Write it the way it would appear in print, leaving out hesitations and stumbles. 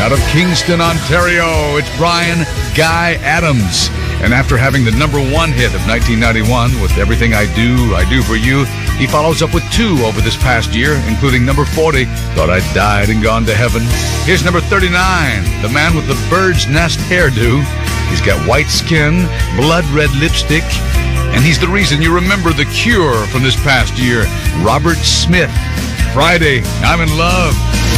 Out of Kingston, Ontario, it's Bryan Guy Adams. And after having the number one hit of 1991 with Everything I Do For You, he follows up with two over this past year, including number 40, Thought I'd Died and Gone to Heaven. Here's number 39, the man with the bird's nest hairdo. He's got white skin, blood red lipstick, and he's the reason you remember The Cure from this past year, Robert Smith. Friday, I'm in Love.